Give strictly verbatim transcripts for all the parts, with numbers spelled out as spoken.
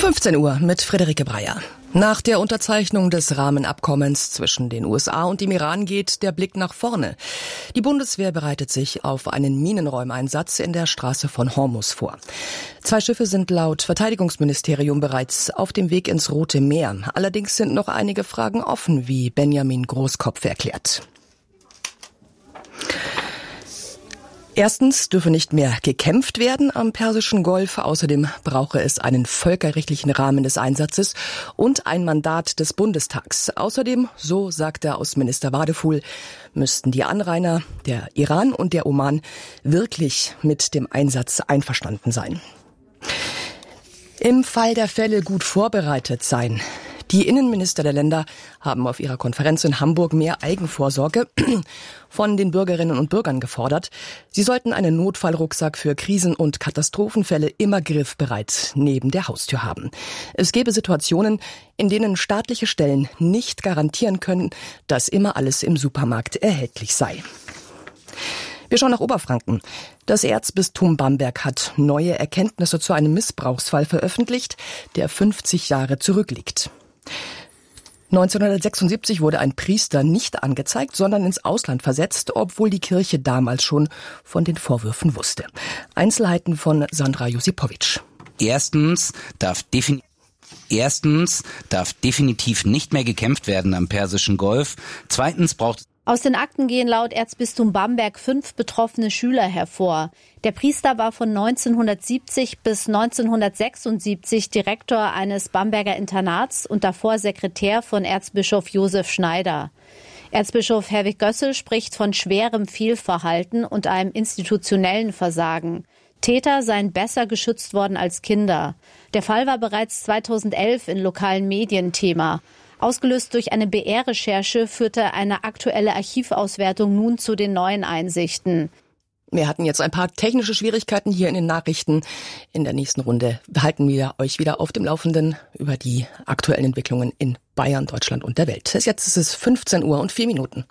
fünfzehn Uhr mit Friederike Breyer. Nach der Unterzeichnung des Rahmenabkommens zwischen den U S A und dem Iran geht der Blick nach vorne. Die Bundeswehr bereitet sich auf einen Minenräumeinsatz in der Straße von Hormuz vor. Zwei Schiffe sind laut Verteidigungsministerium bereits auf dem Weg ins Rote Meer. Allerdings sind noch einige Fragen offen, wie Benjamin Großkopf erklärt. Erstens dürfe nicht mehr gekämpft werden am Persischen Golf. Außerdem brauche es einen völkerrechtlichen Rahmen des Einsatzes und ein Mandat des Bundestags. Außerdem, so sagt der Außenminister Wadefuhl, müssten die Anrainer, der Iran und der Oman, wirklich mit dem Einsatz einverstanden sein. Im Fall der Fälle gut vorbereitet sein. Die Innenminister der Länder haben auf ihrer Konferenz in Hamburg mehr Eigenvorsorge von den Bürgerinnen und Bürgern gefordert. Sie sollten einen Notfallrucksack für Krisen- und Katastrophenfälle immer griffbereit neben der Haustür haben. Es gäbe Situationen, in denen staatliche Stellen nicht garantieren können, dass immer alles im Supermarkt erhältlich sei. Wir schauen nach Oberfranken. Das Erzbistum Bamberg hat neue Erkenntnisse zu einem Missbrauchsfall veröffentlicht, der fünfzig Jahre zurückliegt. neunzehnhundertsechsundsiebzig wurde ein Priester nicht angezeigt, sondern ins Ausland versetzt, obwohl die Kirche damals schon von den Vorwürfen wusste. Einzelheiten von Sandra Josipowitsch. Erstens darf definitiv Erstens darf definitiv nicht mehr gekämpft werden am Persischen Golf. Zweitens braucht es Aus den Akten gehen laut Erzbistum Bamberg fünf betroffene Schüler hervor. Der Priester war von neunzehnhundertsiebzig bis neunzehnhundertsechsundsiebzig Direktor eines Bamberger Internats und davor Sekretär von Erzbischof Josef Schneider. Erzbischof Herwig Gössel spricht von schwerem Fehlverhalten und einem institutionellen Versagen. Täter seien besser geschützt worden als Kinder. Der Fall war bereits zweitausendelf in lokalen Medien Thema. Ausgelöst durch eine B R-Recherche führte eine aktuelle Archivauswertung nun zu den neuen Einsichten. Wir hatten jetzt ein paar technische Schwierigkeiten hier in den Nachrichten. In der nächsten Runde halten wir euch wieder auf dem Laufenden über die aktuellen Entwicklungen in Bayern, Deutschland und der Welt. Jetzt ist es fünfzehn Uhr und vier Minuten.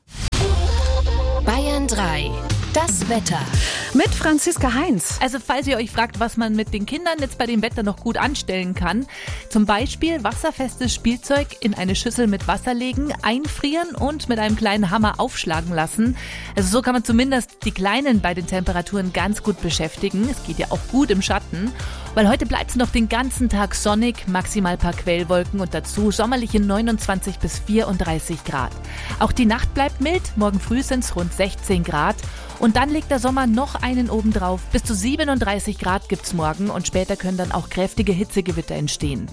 Bayern drei. Das Wetter. Mit Franziska Heinz. Also falls ihr euch fragt, was man mit den Kindern jetzt bei dem Wetter noch gut anstellen kann, zum Beispiel wasserfestes Spielzeug in eine Schüssel mit Wasser legen, einfrieren und mit einem kleinen Hammer aufschlagen lassen. Also so kann man zumindest die Kleinen bei den Temperaturen ganz gut beschäftigen. Es geht ja auch gut im Schatten, weil heute bleibt es noch den ganzen Tag sonnig, maximal ein paar Quellwolken und dazu sommerliche neunundzwanzig bis vierunddreißig Grad. Auch die Nacht bleibt mild, morgen früh sind es rund sechzehn Grad. Und dann legt der Sommer noch einen obendrauf. Bis zu siebenunddreißig Grad gibt's morgen und später können dann auch kräftige Hitzegewitter entstehen.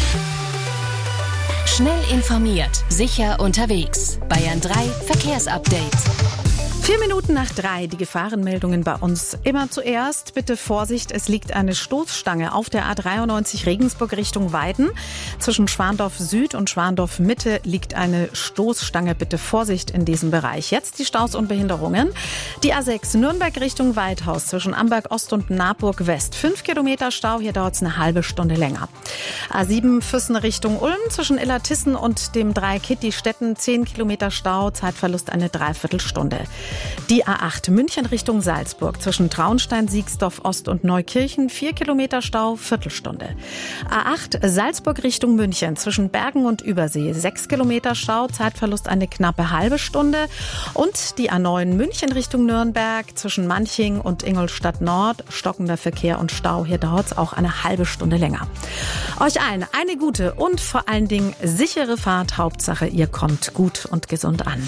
Schnell informiert, sicher unterwegs. Bayern drei Verkehrsupdate. Vier Minuten nach drei, die Gefahrenmeldungen bei uns. Immer zuerst, bitte Vorsicht, es liegt eine Stoßstange auf der A dreiundneunzig Regensburg Richtung Weiden. Zwischen Schwandorf Süd und Schwandorf Mitte liegt eine Stoßstange, bitte Vorsicht in diesem Bereich. Jetzt die Staus und Behinderungen. Die A sechs Nürnberg Richtung Weidhaus zwischen Amberg Ost und Naburg West. Fünf Kilometer Stau, hier dauert es eine halbe Stunde länger. A sieben Füssen Richtung Ulm zwischen Illertissen und dem Dreieck-Kitty-Städten. Zehn Kilometer Stau, Zeitverlust eine Dreiviertelstunde. Die A acht München Richtung Salzburg zwischen Traunstein, Siegsdorf Ost und Neukirchen. Vier Kilometer Stau, Viertelstunde. A acht Salzburg Richtung München zwischen Bergen und Übersee. Sechs Kilometer Stau, Zeitverlust eine knappe halbe Stunde. Und die A neun München Richtung Nürnberg zwischen Manching und Ingolstadt Nord. Stockender Verkehr und Stau. Hier dauert es auch eine halbe Stunde länger. Euch allen eine gute und vor allen Dingen sichere Fahrt. Hauptsache, ihr kommt gut und gesund an.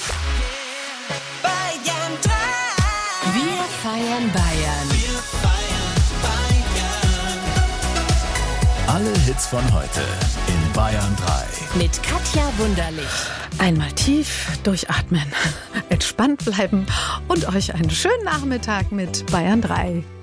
Wir feiern Bayern. Wir feiern Bayern. Alle Hits von heute in Bayern drei. Mit Katja Wunderlich. Einmal tief durchatmen, entspannt bleiben und euch einen schönen Nachmittag mit Bayern drei.